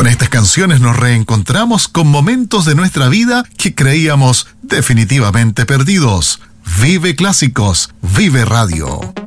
Con estas canciones nos reencontramos con momentos de nuestra vida que creíamos definitivamente perdidos. Vive Clásicos, vive Radio.